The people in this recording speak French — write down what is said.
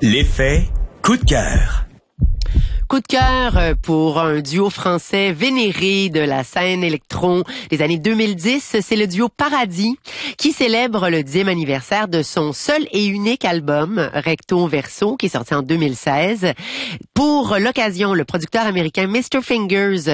L'effet coup de cœur. Coup de cœur pour un duo français vénéré de la scène électro des années 2010. C'est le duo Paradis qui célèbre le 10e anniversaire de son seul et unique album Recto Verso qui est sorti en 2016. Pour l'occasion, le producteur américain Mr. Fingers